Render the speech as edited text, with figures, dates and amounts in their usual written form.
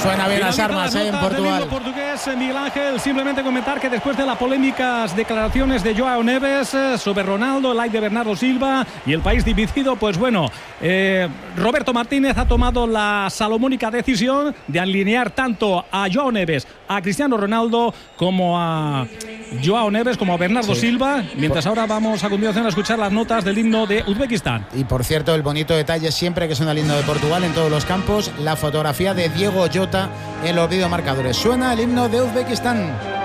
Suena bien las armas en Portugal. Portugués, Miguel Ángel, simplemente comentar que después de las polémicas declaraciones de Joao Neves sobre Ronaldo, el like de Bernardo Silva y el país dividido, pues bueno, Roberto Martínez ha tomado la salomónica decisión de alinear tanto a Joao Neves, a Cristiano Ronaldo, como a Joao Neves, como a Bernardo Silva, mientras ahora vamos a continuación a escuchar las notas del himno de Uzbekistán. Y por cierto, el bonito detalle siempre que suena el himno de Portugal en todos los campos, la fotografía de Diego Jota en los videomarcadores. Suena el himno de Uzbekistán.